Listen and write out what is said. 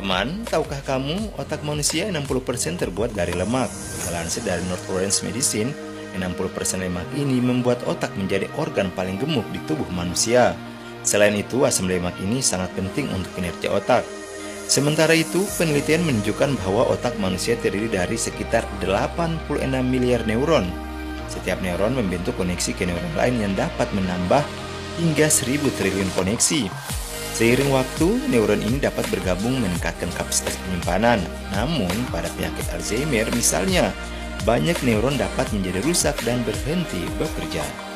teman, tahukah kamu otak manusia 60% terbuat dari lemak? Melansir dari North Orange Medicine, 60% lemak ini membuat otak menjadi organ paling gemuk di tubuh manusia. Selain itu, asam lemak ini sangat penting untuk kinerja otak. Sementara itu, penelitian menunjukkan bahwa otak manusia terdiri dari sekitar 86 miliar neuron. Setiap neuron membentuk koneksi ke neuron lain yang dapat menambah hingga 1000 triliun koneksi. Seiring waktu, neuron ini dapat bergabung meningkatkan kapasitas penyimpanan. Namun, pada penyakit Alzheimer misalnya, banyak neuron dapat menjadi rusak dan berhenti bekerja.